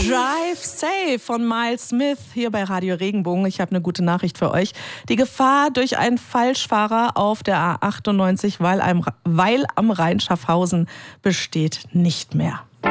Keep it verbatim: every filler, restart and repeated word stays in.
Drive Safe von Miles Smith hier bei Radio Regenbogen. Ich habe eine gute Nachricht für euch. Die Gefahr durch einen Falschfahrer auf der A achtundneunzig, weil am, weil am Rhein Schaffhausen, besteht nicht mehr.